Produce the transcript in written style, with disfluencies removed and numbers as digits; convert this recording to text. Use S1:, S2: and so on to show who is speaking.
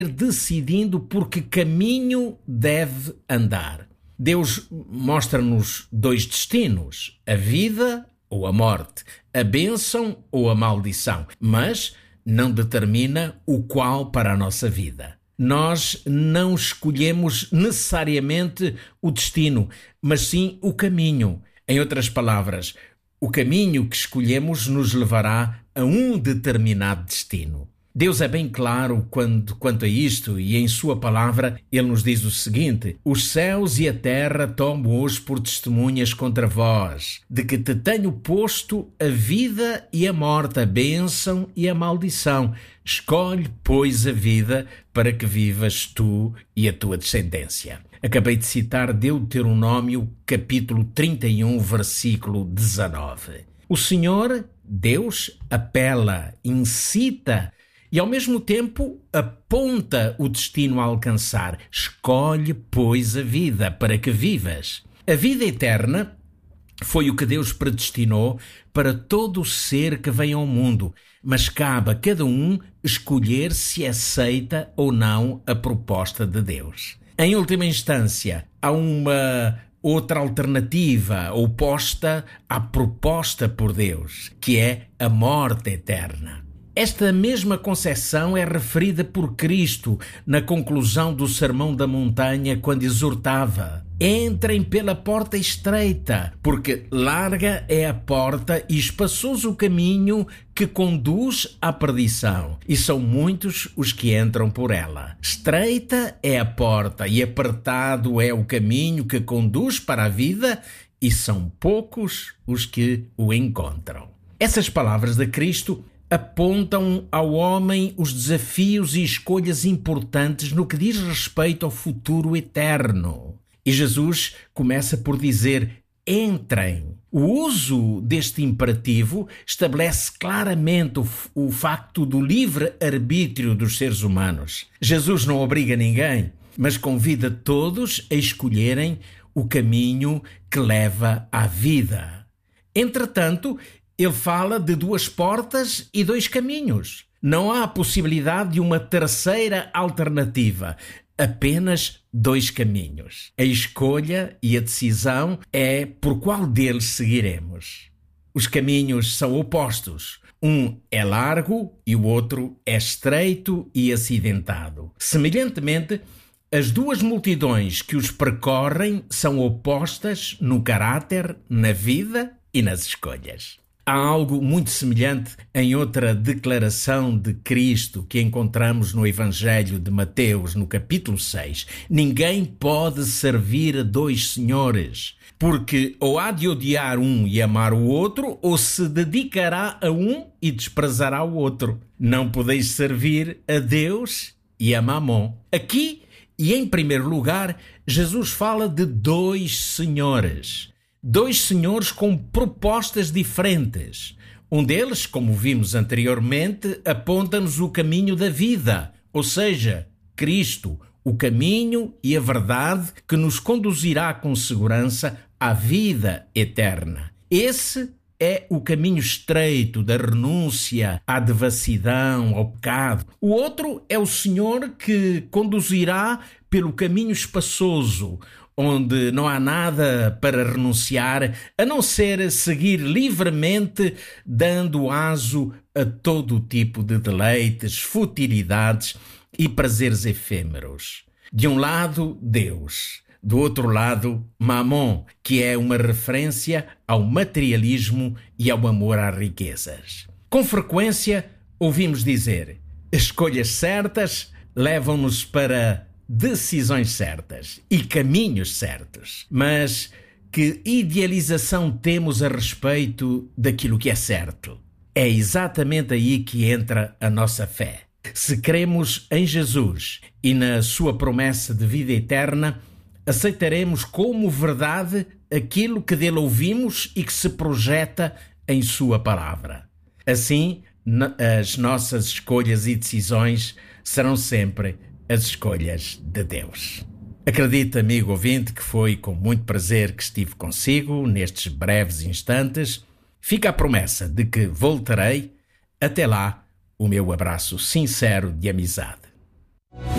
S1: decidindo por que caminho deve andar. Deus mostra-nos dois destinos, a vida ou a morte, a bênção ou a maldição, mas não determina o qual para a nossa vida. Nós não escolhemos necessariamente o destino, mas sim o caminho. Em outras palavras, o caminho que escolhemos nos levará a um determinado destino. Deus é bem claro quanto a isto, e em sua palavra ele nos diz o seguinte: os céus e a terra tomo hoje por testemunhas contra vós, de que te tenho posto a vida e a morte, a bênção e a maldição. Escolhe, pois, a vida para que vivas tu e a tua descendência. Acabei de citar Deuteronômio, capítulo 31, versículo 19. O Senhor, Deus, apela, incita e, ao mesmo tempo, aponta o destino a alcançar. Escolhe, pois, a vida para que vivas. A vida eterna foi o que Deus predestinou para todo o ser que vem ao mundo, mas cabe a cada um escolher se aceita ou não a proposta de Deus. Em última instância, há uma outra alternativa oposta à proposta por Deus, que é a morte eterna. Esta mesma concepção é referida por Cristo na conclusão do Sermão da Montanha, quando exortava: entrem pela porta estreita, porque larga é a porta e espaçoso o caminho que conduz à perdição, e são muitos os que entram por ela. Estreita é a porta e apertado é o caminho que conduz para a vida, e são poucos os que o encontram. Essas palavras de Cristo apontam ao homem os desafios e escolhas importantes no que diz respeito ao futuro eterno. E Jesus começa por dizer: entrem. O uso deste imperativo estabelece claramente o facto do livre-arbítrio dos seres humanos. Jesus não obriga ninguém, mas convida todos a escolherem o caminho que leva à vida. Entretanto, ele fala de duas portas e dois caminhos. Não há a possibilidade de uma terceira alternativa, apenas dois caminhos. A escolha e a decisão é por qual deles seguiremos. Os caminhos são opostos. Um é largo e o outro é estreito e acidentado. Semelhantemente, as duas multidões que os percorrem são opostas no caráter, na vida e nas escolhas. Há algo muito semelhante em outra declaração de Cristo que encontramos no Evangelho de Mateus, no capítulo 6. Ninguém pode servir a dois senhores, porque ou há de odiar um e amar o outro, ou se dedicará a um e desprezará o outro. Não podeis servir a Deus e a Mamon. Aqui, e em primeiro lugar, Jesus fala de dois senhores. Dois senhores com propostas diferentes. Um deles, como vimos anteriormente, aponta-nos o caminho da vida, ou seja, Cristo, o caminho e a verdade que nos conduzirá com segurança à vida eterna. Esse é o caminho estreito da renúncia à devassidão, ao pecado. O outro é o Senhor que conduzirá pelo caminho espaçoso, onde não há nada para renunciar, a não ser seguir livremente, dando aso a todo tipo de deleites, futilidades e prazeres efêmeros. De um lado, Deus. Do outro lado, Mamon, que é uma referência ao materialismo e ao amor às riquezas. Com frequência, ouvimos dizer: escolhas certas levam-nos para decisões certas e caminhos certos. Mas que idealização temos a respeito daquilo que é certo? É exatamente aí que entra a nossa fé. Se cremos em Jesus e na sua promessa de vida eterna, aceitaremos como verdade aquilo que dele ouvimos e que se projeta em sua palavra. Assim, as nossas escolhas e decisões serão sempre as escolhas de Deus. Acredito, amigo ouvinte, que foi com muito prazer que estive consigo nestes breves instantes. Fica a promessa de que voltarei. Até lá, o meu abraço sincero de amizade.